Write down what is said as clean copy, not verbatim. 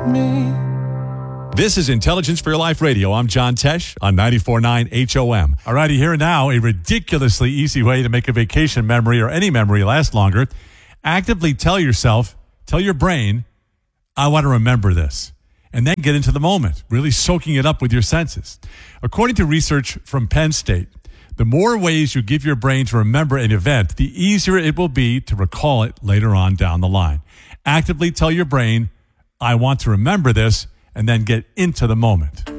me. This is Intelligence for Your Life Radio. I'm John Tesh on 94.9 HOM. All righty, here and now, a ridiculously easy way to make a vacation memory or any memory last longer. Actively tell your brain, I want to remember this. And then get into the moment, really soaking it up with your senses. According to research from Penn State, the more ways you give your brain to remember an event, the easier it will be to recall it later on down the line. Actively tell your brain, I want to remember this, and then get into the moment.